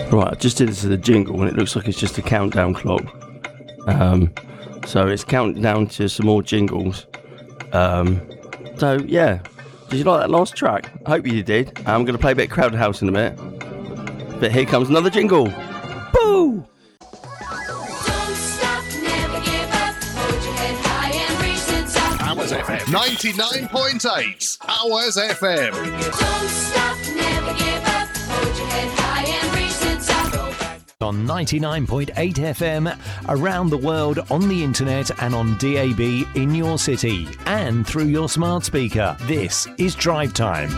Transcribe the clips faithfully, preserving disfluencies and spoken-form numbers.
Right, I just did this as a jingle and it looks like it's just a countdown clock. Um, so it's counting down to some more jingles. Um, so yeah, did you like that last track? I hope you did. I'm going to play a bit of Crowded House in a minute. But here comes another jingle. Boo! Don't stop, never give up. Hold your head high and reach the top. Hours F M ninety-nine point eight. Hours F M. Don't stop, never give up. Hold your head high and reach the top. On ninety-nine point eight F M, around the world, on the internet and on D A B in your city and through your smart speaker. This is Drive Time.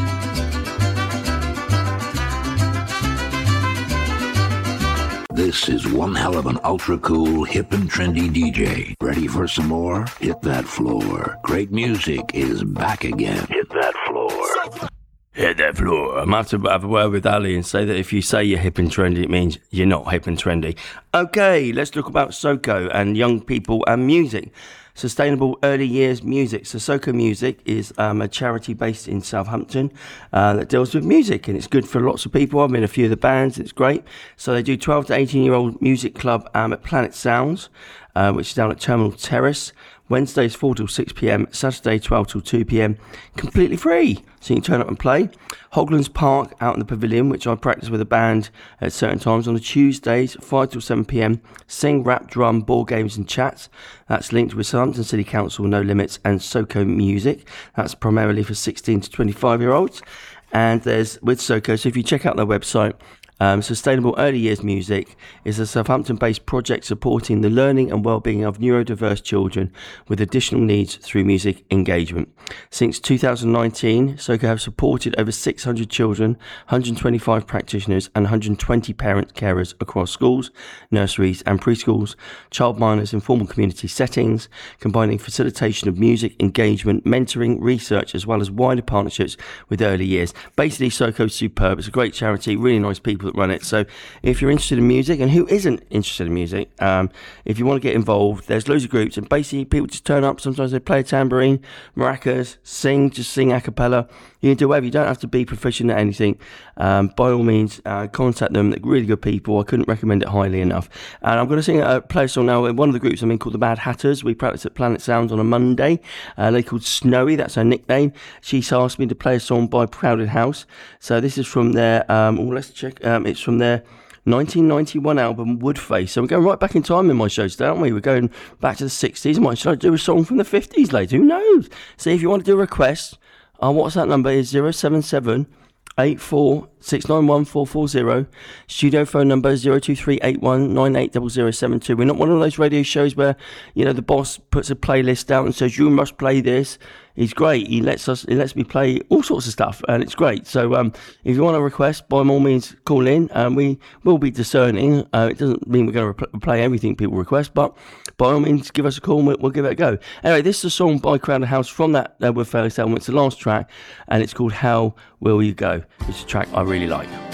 This is one hell of an ultra cool, hip and trendy D J. Ready for some more? Hit that floor. Great music is back again. Hit that floor. Hit that floor. I'm have to have a word with Ali and say that if you say you're hip and trendy, it means you're not hip and trendy. Okay, let's talk about SOCO and young people and music. Sustainable Early Years Music. So SOCO Music is um, a charity based in Southampton uh, that deals with music, and it's good for lots of people. I'm in a few of the bands, it's great. So they do twelve to eighteen year old music club um, at Planet Sounds, uh, which is down at Terminal Terrace. Wednesdays four till six p.m, Saturday twelve till two p.m, completely free, so you can turn up and play. Hoglands Park out in the pavilion, which I practice with a band at certain times on the Tuesdays five till seven p.m, sing, rap, drum, board games and chats. That's linked with Southampton City Council, No Limits and SOCO Music. That's primarily for sixteen to twenty-five year olds. And there's with SOCO, so if you check out their website, Um, Sustainable Early Years Music is a Southampton-based project supporting the learning and well-being of neurodiverse children with additional needs through music engagement. Since two thousand nineteen, SOCO have supported over six hundred children, one hundred twenty-five practitioners and one hundred twenty parent carers across schools, nurseries and preschools, childminders in formal community settings, combining facilitation of music, engagement, mentoring, research, as well as wider partnerships with early years. Basically, SOCO's superb. It's a great charity, really nice people that run it. So if you're interested in music, and who isn't interested in music, um, if you want to get involved, there's loads of groups, and basically people just turn up. Sometimes they play a tambourine, maracas, sing, just sing a cappella. You can do whatever. You don't have to be proficient at anything. Um, by all means, uh, contact them. They're really good people. I couldn't recommend it highly enough. And I'm going to sing a play a song now in one of the groups I'm in called the Bad Hatters. We practice at Planet Sounds on a Monday. Uh, they're called Snowy. That's her nickname. She's asked me to play a song by Crowded House. So this is from their, um, oh, let's check. Um, it's from their nineteen ninety-one album Woodface. So we're going right back in time in my shows today, aren't we? We're going back to the sixties. Might should I do a song from the fifties later? Who knows? So if you want to do a request, our WhatsApp number is zero seven seven eight four six nine one four four zero. Studio phone number zero two three eight one nine eight zero zero seven two. We're not one of those radio shows where, you know, the boss puts a playlist out and says you must play this. He's great. He lets us. He lets me play all sorts of stuff, and it's great. So, um, if you want a request, by all means, call in. Um, we will be discerning. Uh, it doesn't mean we're going to rep- play everything people request, but by all means, give us a call and we'll, we'll give it a go. Anyway, this is a song by Crowded House from that uh, Woodface album. It's the last track, and it's called "How Will You Go," which is a track I really like.